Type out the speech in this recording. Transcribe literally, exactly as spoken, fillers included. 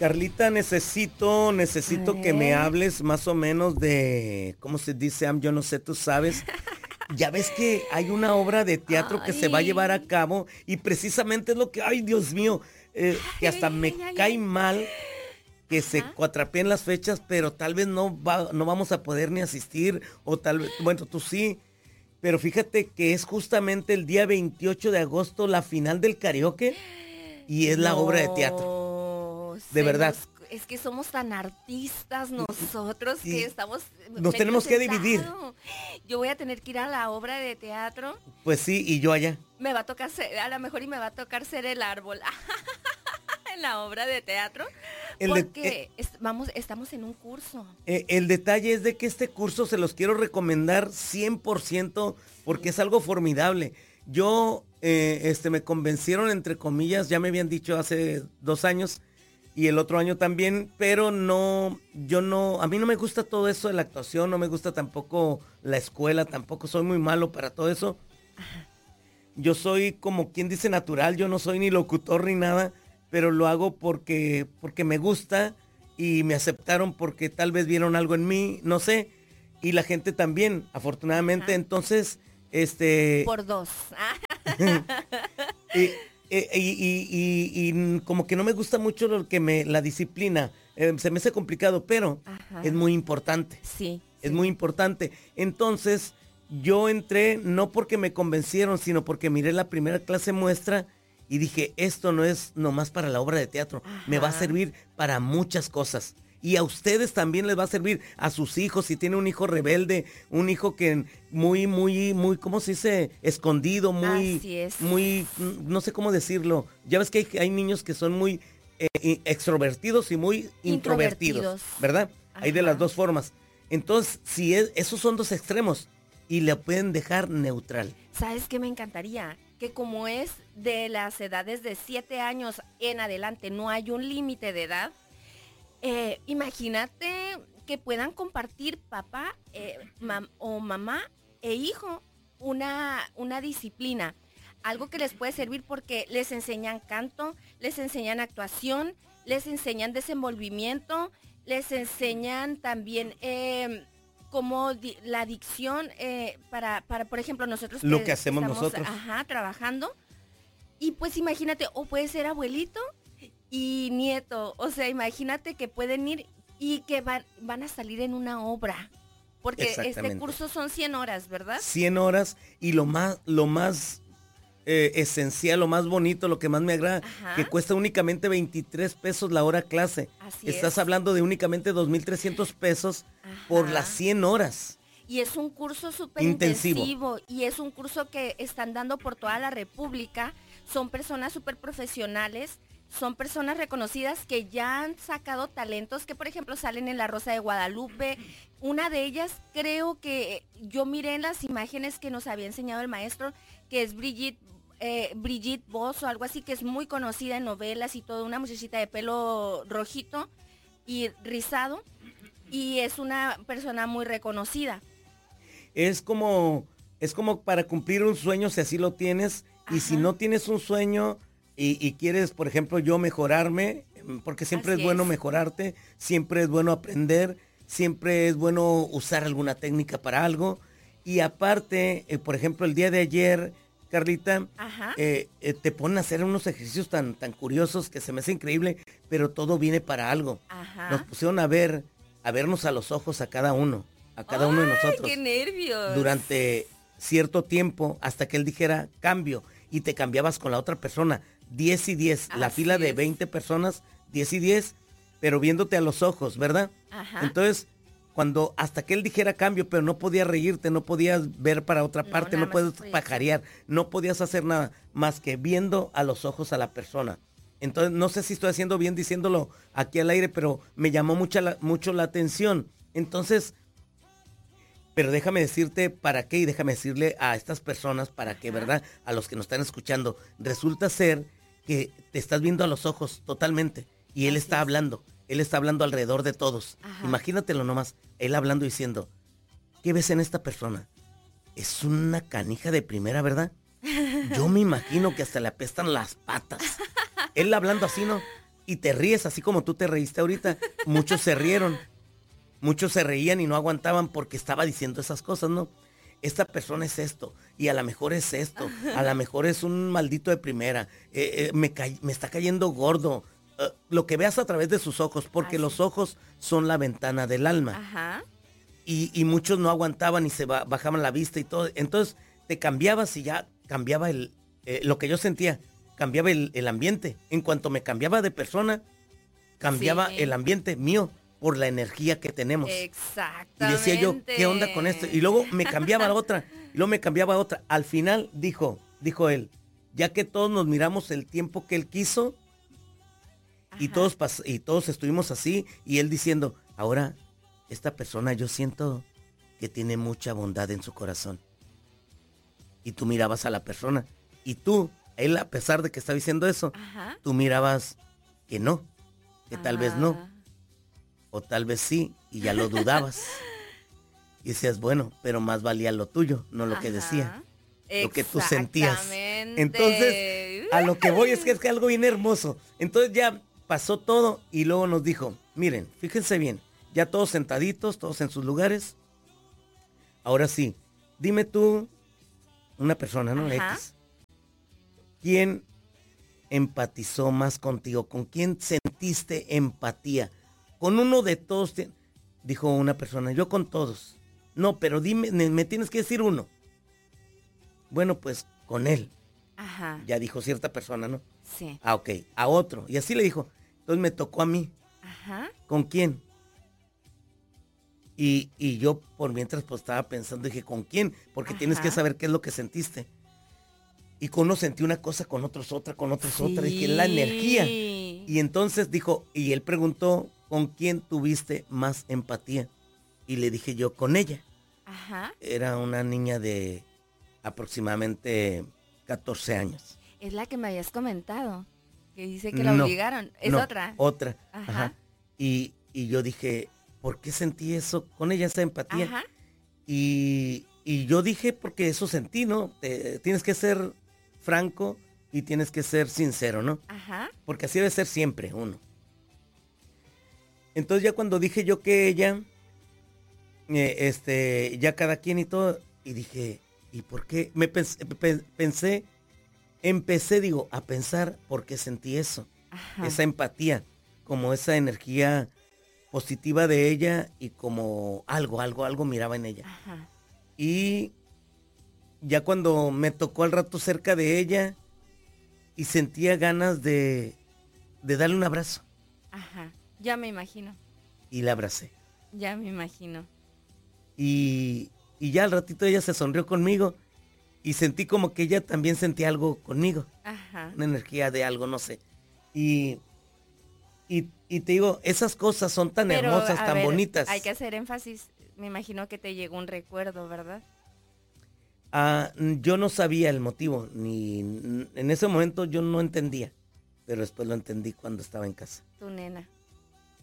Carlita, necesito, necesito que me hables más o menos de, ¿cómo se dice? Am? Yo no sé, tú sabes. Ya ves que hay una obra de teatro que se va a llevar a cabo y precisamente es lo que, ay, Dios mío, eh, que hasta me Ay, ay, cae ay. mal que se Ajá. cuatrapeen las fechas, pero tal vez no va, no vamos a poder ni asistir, o tal vez, bueno, tú sí, pero fíjate que es justamente el día veintiocho de agosto la final del karaoke y es la obra de teatro, No, de se verdad. nos- es que somos tan artistas nosotros Y que estamos nos metidos tenemos que en dividir. todo. Yo voy a tener que ir a la obra de teatro. Pues sí, y yo allá. Me va a tocar ser, a lo mejor y me va a tocar ser el árbol en la obra de teatro, El de- porque es- vamos, estamos en un curso. Eh, el detalle es de que este curso se los quiero recomendar cien por ciento porque es algo formidable. Yo, eh, este, me convencieron, entre comillas, ya me habían dicho hace dos años y el otro año también, pero no, yo no, a mí no me gusta todo eso de la actuación, no me gusta tampoco la escuela, tampoco soy muy malo para todo eso. Yo soy como quien dice natural, yo no soy ni locutor ni nada, pero lo hago porque, porque me gusta y me aceptaron porque tal vez vieron algo en mí, no sé, y la gente también, afortunadamente, Ajá. entonces, este, Por dos. y, y, y- y- y como que no me gusta mucho lo que me, la disciplina, eh, se me hace complicado, pero Ajá. es muy importante. Sí. Es sí. muy importante. Entonces, yo entré no porque me convencieron, sino porque miré la primera clase muestra y dije, esto no es nomás para la obra de teatro, me va a Ajá. servir para muchas cosas. Y a ustedes también les va a servir, a sus hijos, si tiene un hijo rebelde, un hijo que muy, muy, muy, ¿cómo se dice? Escondido, muy, Así es. muy, mm, no sé cómo decirlo. Ya ves que hay, hay niños que son muy eh, i- extrovertidos y muy introvertidos, Introvertidos. ¿verdad? Hay de las Ajá. dos formas. Entonces, si es- esos son dos extremos y le pueden dejar neutral. ¿Sabes qué me encantaría? Que como es de las edades de siete años en adelante, no hay un límite de edad. Eh, imagínate que puedan compartir papá eh, mam- o mamá e hijo una, una disciplina. Algo que les puede servir porque les enseñan canto, les enseñan actuación, les enseñan desenvolvimiento, les enseñan también eh, como di- la dicción eh, para, para, por ejemplo, nosotros Lo que hacemos estamos, nosotros. Ajá, trabajando. Y pues imagínate, o puede ser abuelito y nieto. O sea, imagínate que pueden ir y que van, van a salir en una obra. Porque este Exactamente. curso son cien horas, ¿verdad? cien horas y lo más, lo más eh, esencial, lo más bonito, lo que más me agrada, Ajá. que cuesta únicamente veintitrés pesos la hora clase. Así Estás es. hablando de únicamente dos mil trescientos pesos por Ajá. las cien horas. Y es un curso súper Intensivo. intensivo y es un curso que están dando por toda la República. Son personas súper profesionales, son personas reconocidas que ya han sacado talentos que, por ejemplo, salen en La Rosa de Guadalupe. Una de ellas, creo que yo miré en las imágenes que nos había enseñado el maestro, que es Brigitte, eh, Brigitte Voss o algo así, que es muy conocida en novelas y todo, una muchachita de pelo rojito y rizado, y es una persona muy reconocida. Es como, es como para cumplir un sueño si así lo tienes. Y si Ajá. no tienes un sueño y, y quieres, por ejemplo, yo mejorarme, porque siempre Así es bueno es. mejorarte, siempre es bueno aprender, siempre es bueno usar alguna técnica para algo. Y aparte, eh, por ejemplo, el día de ayer, Carlita, Ajá. eh, eh, te ponen a hacer unos ejercicios tan, tan curiosos que se me hace increíble, pero todo viene para algo. Ajá. Nos pusieron a ver, a vernos a los ojos a cada uno, a cada uno de ¡Ay, nosotros qué nervios! durante cierto tiempo hasta que él dijera cambio y te cambiabas con la otra persona, diez y diez, la Así fila de es. veinte personas, diez y diez, pero viéndote a los ojos, ¿verdad? Ajá. Entonces, cuando hasta que él dijera cambio, pero no podías reírte, no podías ver para otra No, parte, nada no más puedes proyección. pajarear, no podías hacer nada más que viendo a los ojos a la persona. Entonces, no sé si estoy haciendo bien diciéndolo aquí al aire, pero me llamó mucha la- mucho la atención. Entonces, pero déjame decirte para qué y déjame decirle a estas personas para que, Ajá. ¿verdad? A los que nos están escuchando, resulta ser que te estás viendo a los ojos totalmente y él Así está es. hablando, él está hablando alrededor de todos. Ajá. Imagínatelo nomás, él hablando diciendo, ¿qué ves en esta persona? Es una canija de primera, ¿verdad? Yo me imagino que hasta le apestan las patas. Él hablando así, ¿no? y te ríes, así como tú te reíste ahorita. Muchos se rieron, muchos se reían y no aguantaban porque estaba diciendo esas cosas, ¿no? Esta persona es esto, y a lo mejor es esto, a lo mejor es un maldito de primera, eh, eh, me, ca me está cayendo gordo. Uh, lo que veas a través de sus ojos, porque Así. los ojos son la ventana del alma. Ajá. Y, y muchos no aguantaban y se ba bajaban la vista y todo. Entonces te cambiabas y ya cambiaba el, eh, lo que yo sentía, cambiaba el, el ambiente. En cuanto me cambiaba de persona, cambiaba Sí. el ambiente mío por la energía que tenemos. Exactamente. Y decía yo, ¿qué onda con esto? Y luego me cambiaba a la otra, y luego me cambiaba a otra. Al final dijo, dijo él, ya que todos nos miramos el tiempo que él quiso, y Ajá. todos, pas y todos estuvimos así, y él diciendo, ahora, esta persona yo siento que tiene mucha bondad en su corazón. Y tú mirabas a la persona, y tú, él a pesar de que estaba diciendo eso, Ajá. tú mirabas que no, que tal vez no, Ah. o tal vez sí, y ya lo dudabas. Y decías, bueno, pero más valía lo tuyo, no lo que decía, Ajá. lo que tú sentías. Exactamente. Entonces, a lo que voy es que es que algo bien hermoso. Entonces ya pasó todo y luego nos dijo, miren, fíjense bien, ya todos sentaditos, todos en sus lugares. Ahora sí, dime tú, una persona, ¿no? Ajá. X. ¿Quién empatizó más contigo? ¿Con quién sentiste empatía? Con uno de todos, te- dijo una persona, yo con todos. No, pero dime, me, me tienes que decir uno. Bueno, pues con él, Ajá. ya dijo cierta persona, ¿no? Sí. Ah, ok, a otro. Y así le dijo. Entonces me tocó a mí. Ajá. ¿Con quién? Y, y yo por mientras pues estaba pensando, dije, ¿con quién? Porque tienes que Ajá. saber qué es lo que sentiste. Y con uno sentí una cosa, con otros otra, con otros otra. Dije, la energía. Sí. Y entonces dijo, y él preguntó, ¿con quién tuviste más empatía? Y le dije yo, con ella. Ajá. Era una niña de aproximadamente catorce años. Es la que me habías comentado. Que dice que la No, obligaron. Es no, otra. Otra. Ajá. Ajá. Y, y yo dije, ¿por qué sentí eso? Con ella esa empatía. Ajá. Y, y yo dije, porque eso sentí, ¿no? Te- tienes que ser franco y tienes que ser sincero, ¿no? Ajá. Porque así debe ser siempre uno. Entonces ya cuando dije yo que ella, eh, este, ya cada quien y todo, y dije, ¿y por qué? Me pensé, pensé, empecé, digo, a pensar por qué sentí eso. Ajá. Esa empatía, como esa energía positiva de ella y como algo, algo, algo miraba en ella. Ajá. Y ya cuando me tocó al rato cerca de ella y sentía ganas de, de darle un abrazo Ajá. Ya me imagino. y la abracé. Ya me imagino. Y, y ya al ratito ella se sonrió conmigo y sentí como que ella también sentía algo conmigo, Ajá. una energía de algo, no sé. Y, y, y te digo, esas cosas son tan Pero, hermosas, a tan ver, bonitas. hay que hacer énfasis. Me imagino que te llegó un recuerdo, ¿verdad? Ah, yo no sabía el motivo, ni en ese momento yo no entendía, pero después lo entendí cuando estaba en casa. Tu nena.